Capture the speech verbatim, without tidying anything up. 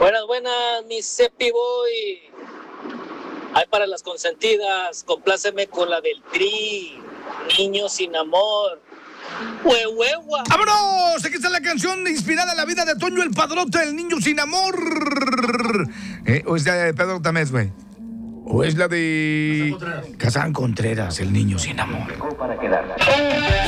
Buenas, buenas, mi Cepi Boy. Hay para las consentidas, compláceme con la del Tri, Niño sin amor. ¡Huehuehua! ¡Vámonos! Aquí está la canción inspirada en la vida de Toño el Padrote, el niño sin amor. Eh, ¿O es de Pedro Tamés, güey? ¿O es la de Casán Contreras, el niño sin amor? Para quedar.